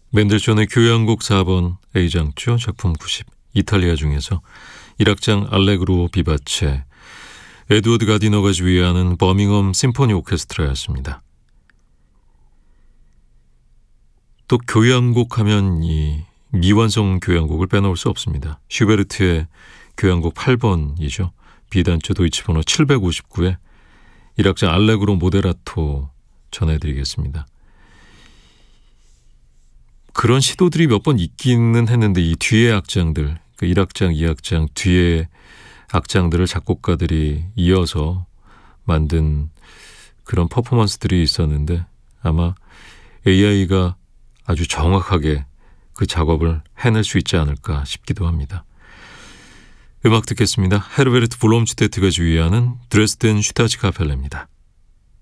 멘델존의 교향곡 4번 A장조 작품 90 이탈리아 중에서 1악장 알레그로 비바체 에드워드 가디너가 지휘하는 버밍엄 심포니 오케스트라였습니다. 또 교향곡 하면 이 미완성 교향곡을 빼놓을 수 없습니다. 슈베르트의 교향곡 8번이죠. B단조 도이치 번호 759에 1악장 알레그로 모데라토 전해드리겠습니다. 그런 시도들이 몇 번 있기는 했는데 이 뒤에 악장들, 그 1악장, 2악장 뒤에 악장들을 작곡가들이 이어서 만든 그런 퍼포먼스들이 있었는데 아마 AI가 아주 정확하게 그 작업을 해낼 수 있지 않을까 싶기도 합니다. 음악 듣겠습니다. 헤르베르트 블롬슈테트가 지휘하는 드레스덴 슈타츠 카펠레입니다.